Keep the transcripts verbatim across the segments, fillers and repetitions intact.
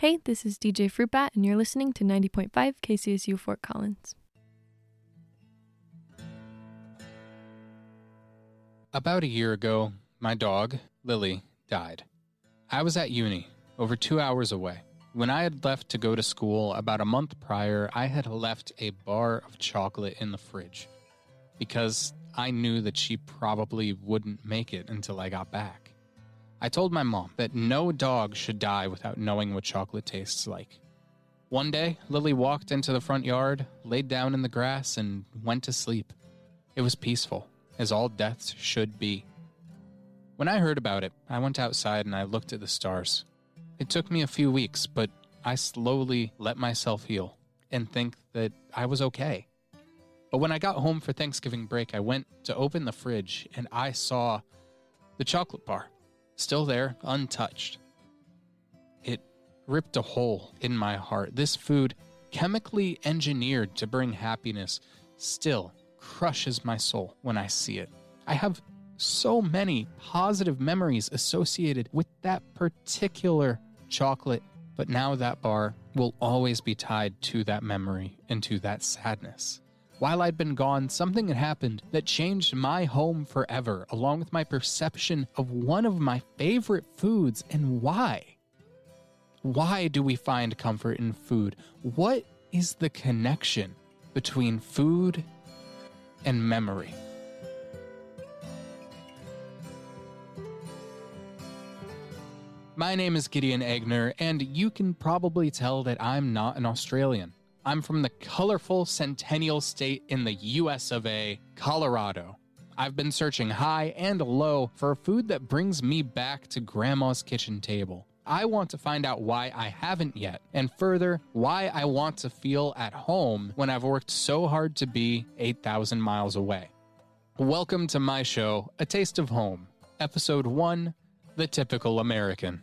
Hey, this is D J Fruitbat, and you're listening to ninety point five K C S U Fort Collins. About a year ago, my dog, Lily, died. I was at uni, over two hours away. When I had left to go to school about a month prior, I had left a bar of chocolate in the fridge because I knew that she probably wouldn't make it until I got back. I told my mom that no dog should die without knowing what chocolate tastes like. One day, Lily walked into the front yard, laid down in the grass, and went to sleep. It was peaceful, as all deaths should be. When I heard about it, I went outside and I looked at the stars. It took me a few weeks, but I slowly let myself heal and think that I was okay. But when I got home for Thanksgiving break, I went to open the fridge and I saw the chocolate bar, still there, untouched. It ripped a hole in my heart. This food, chemically engineered to bring happiness, still crushes my soul when I see it. I have so many positive memories associated with that particular chocolate, but now that bar will always be tied to that memory and to that sadness. While I'd been gone, something had happened that changed my home forever, along with my perception of one of my favorite foods. And why? Why do we find comfort in food? What is the connection between food and memory? My name is Gideon Egner, and you can probably tell that I'm not an Australian. I'm from the colorful centennial state in the U S of A, Colorado. I've been searching high and low for a food that brings me back to Grandma's kitchen table. I want to find out why I haven't yet, and further, why I want to feel at home when I've worked so hard to be eight thousand miles away. Welcome to my show, A Taste of Home, Episode one, The Typical American.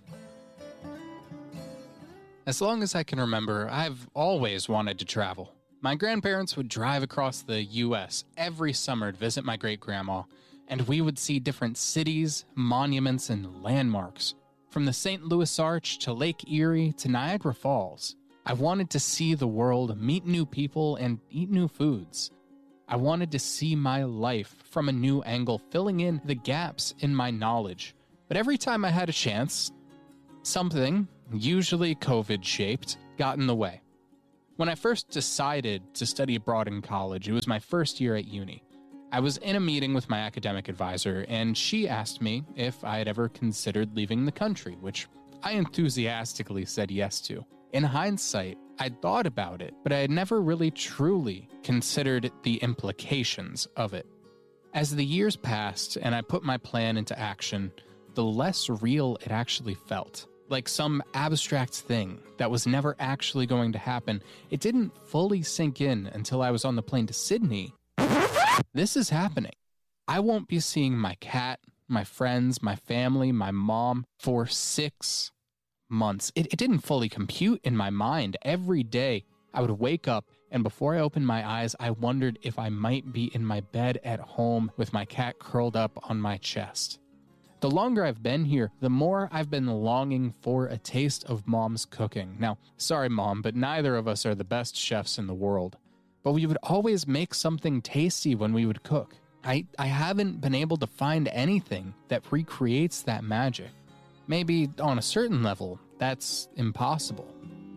As long as I can remember, I've always wanted to travel. My grandparents would drive across the U S every summer to visit my great-grandma, and we would see different cities, monuments, and landmarks. From the Saint Louis Arch to Lake Erie to Niagara Falls. I wanted to see the world, meet new people, and eat new foods. I wanted to see my life from a new angle, filling in the gaps in my knowledge. But every time I had a chance, something, usually COVID-shaped, got in the way. When I first decided to study abroad in college, it was my first year at uni. I was in a meeting with my academic advisor, and she asked me if I had ever considered leaving the country, which I enthusiastically said yes to. In hindsight, I'd thought about it, but I had never really truly considered the implications of it. As the years passed and I put my plan into action, the less real it actually felt. Like some abstract thing that was never actually going to happen. It didn't fully sink in until I was on the plane to Sydney. This is happening. I won't be seeing my cat, my friends, my family, my mom for six months. It, it didn't fully compute in my mind. Every day I would wake up, and before I opened my eyes, I wondered if I might be in my bed at home with my cat curled up on my chest. The longer I've been here, the more I've been longing for a taste of Mom's cooking. Now, sorry, Mom, but neither of us are the best chefs in the world. But we would always make something tasty when we would cook. I, I haven't been able to find anything that recreates that magic. Maybe on a certain level, that's impossible.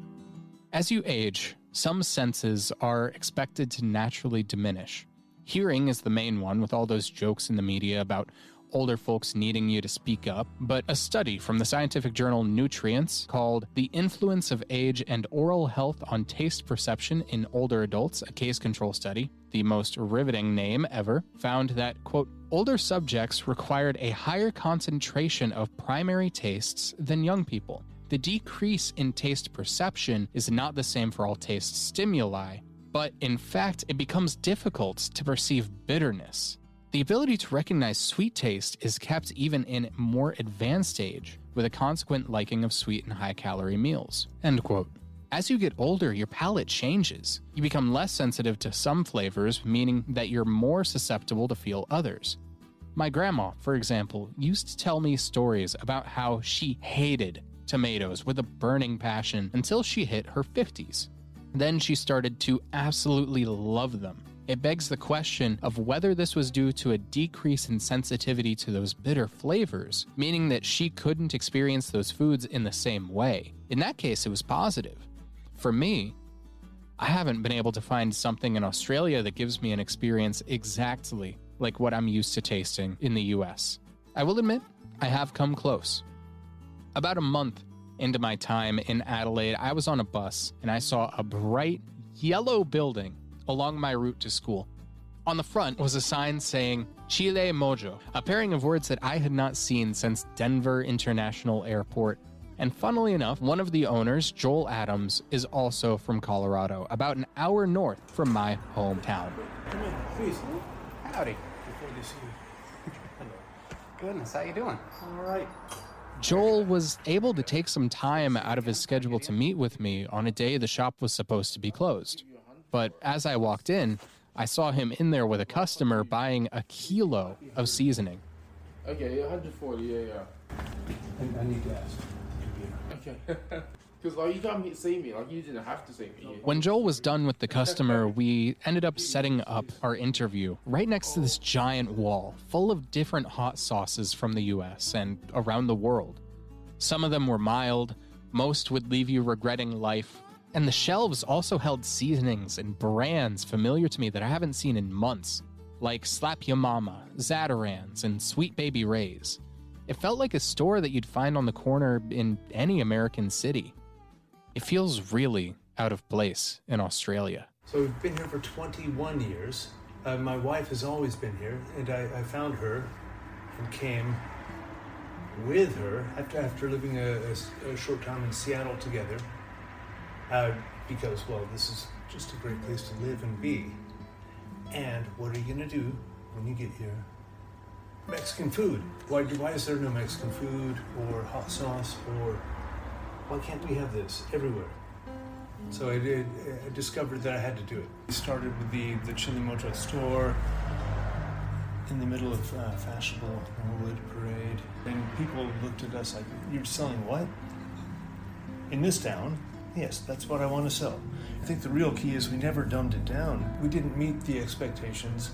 As you age, some senses are expected to naturally diminish. Hearing is the main one, with all those jokes in the media about older folks needing you to speak up, but a study from the scientific journal Nutrients called The Influence of Age and Oral Health on Taste Perception in Older Adults, a case control study, the most riveting name ever, found that, quote, older subjects required a higher concentration of primary tastes than young people. The decrease in taste perception is not the same for all taste stimuli, but in fact, it becomes difficult to perceive bitterness. The ability to recognize sweet taste is kept even in more advanced age, with a consequent liking of sweet and high-calorie meals. End quote. As you get older, your palate changes. You become less sensitive to some flavors, meaning that you're more susceptible to feel others. My grandma, for example, used to tell me stories about how she hated tomatoes with a burning passion until she hit her fifties. Then she started to absolutely love them. It begs the question of whether this was due to a decrease in sensitivity to those bitter flavors, meaning that she couldn't experience those foods in the same way. In that case, it was positive. For me, I haven't been able to find something in Australia that gives me an experience exactly like what I'm used to tasting in the U S. I will admit, I have come close. About a month into my time in Adelaide, I was on a bus and I saw a bright yellow building along my route to school. On the front was a sign saying Chile Mojo, a pairing of words that I had not seen since Denver International Airport. And funnily enough, one of the owners, Joel Adams, is also from Colorado, about an hour north from my hometown. Come in, please. Howdy. Before they see you. Hello. Goodness, how you doing? All right. Joel was able to take some time out of his schedule to meet with me on a day the shop was supposed to be closed. But as I walked in, I saw him in there with a customer buying a kilo of seasoning. Okay, one hundred forty, yeah, yeah. I, I need to ask. Okay. Because like, you can't meet- see me, like you didn't have to see me. When Joel was done with the customer, we ended up setting up our interview right next to this giant wall full of different hot sauces from the U S and around the world. Some of them were mild, most would leave you regretting life, and the shelves also held seasonings and brands familiar to me that I haven't seen in months, like Slap Ya Mama, Zatarans, and Sweet Baby Ray's. It felt like a store that you'd find on the corner in any American city. It feels really out of place in Australia. So we've been here for twenty-one years. Uh, my wife has always been here, and I, I found her and came with her after, after living a, a, a short time in Seattle together. Uh, because, well, this is just a great place to live and be. And what are you going to do when you get here? Mexican food. Why, why is there no Mexican food or hot sauce, or why can't we have this everywhere? So I, did, I discovered that I had to do it. We started with the, the Chile Mojo store in the middle of uh, fashionable Norwood Parade. And people looked at us like, you're selling what? In this town? Yes, that's what I want to sell. I think the real key is we never dumbed it down. We didn't meet the expectations.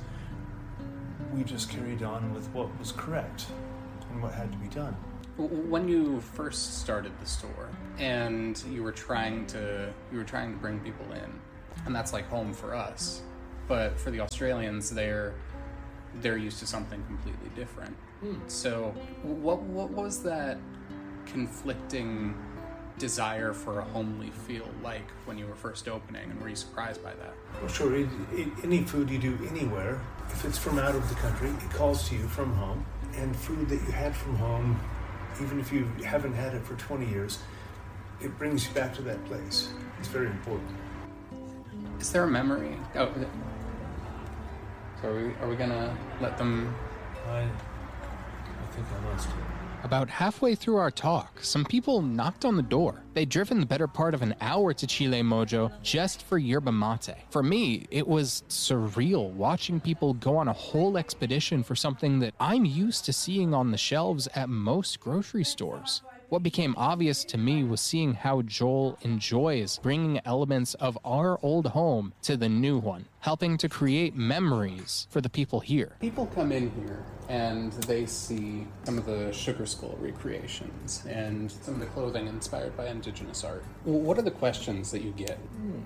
We just carried on with what was correct and what had to be done. When you first started the store and you were trying to you were trying to bring people in, and that's like home for us, but for the Australians, they're they're used to something completely different. Mm. So what what was that conflicting desire for a homely feel like when you were first opening, and were you surprised by that? Well, sure. It, it, any food you do anywhere, if it's from out of the country, it calls to you from home. And food that you had from home, even if you haven't had it for twenty years, it brings you back to that place. It's very important. Is there a memory? Oh, so are we, are we gonna let them? I, I think I lost it. About halfway through our talk, some people knocked on the door. They'd driven the better part of an hour to Chile Mojo just for yerba mate. For me, it was surreal watching people go on a whole expedition for something that I'm used to seeing on the shelves at most grocery stores. What became obvious to me was seeing how Joel enjoys bringing elements of our old home to the new one, helping to create memories for the people here. People come in here and they see some of the Sugar Skull recreations and some of the clothing inspired by indigenous art. What are the questions that you get? Hmm.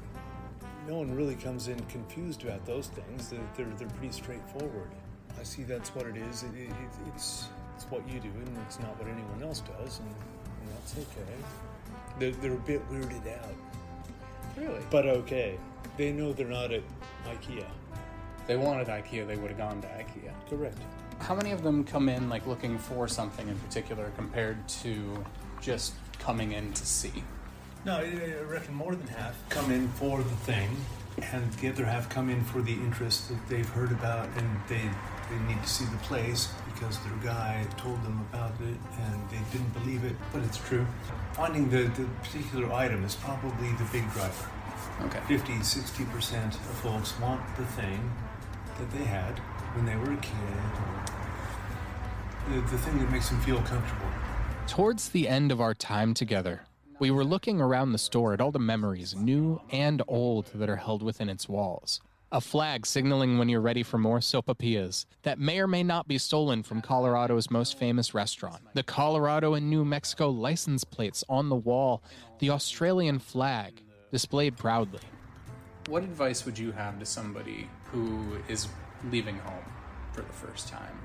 No one really comes in confused about those things. They're, they're, they're pretty straightforward. I see that's what it is. It, it, it's... It's what you do, and it's not what anyone else does, and, and that's okay. They're, they're a bit weirded out. Really? But okay. They know they're not at IKEA. They wanted IKEA, they would have gone to IKEA. Correct. How many of them come in like looking for something in particular compared to just coming in to see? No, I reckon more than half come in for the thing, and the other half come in for the interest that they've heard about, and they they need to see the place because their guy told them about it and they didn't believe it, but it's true. Finding the, the particular item is probably the big driver. Okay. fifty, sixty percent of folks want the thing that they had when they were a kid, or the, the thing that makes them feel comfortable. Towards the end of our time together, we were looking around the store at all the memories, new and old, that are held within its walls. A flag signaling when you're ready for more sopapillas that may or may not be stolen from Colorado's most famous restaurant. The Colorado and New Mexico license plates on the wall, the Australian flag displayed proudly. What advice would you have to somebody who is leaving home for the first time?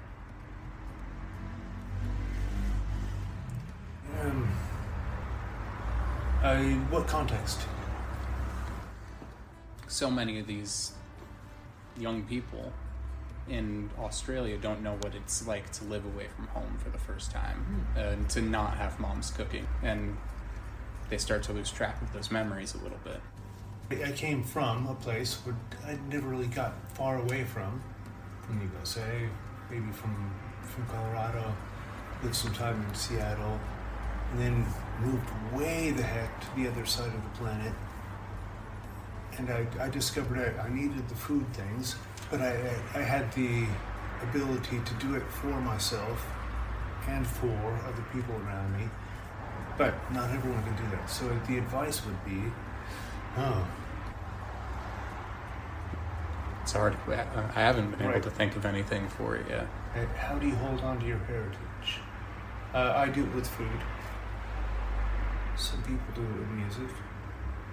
Um, I, what context? So many of these young people in Australia don't know what it's like to live away from home for the first time, mm. and to not have mom's cooking, and they start to lose track of those memories a little bit. I came from a place where I never really got far away from, from the U S A, maybe from from Colorado, lived some time in Seattle, and then moved way the heck to the other side of the planet. And I, I discovered I, I needed the food things, but I, I, I had the ability to do it for myself and for other people around me. But not everyone can do that. So the advice would be, oh. It's hard. I haven't been Right. able to think of anything for it yet. How do you hold on to your heritage? Uh, I do it with food. Some people do it with music.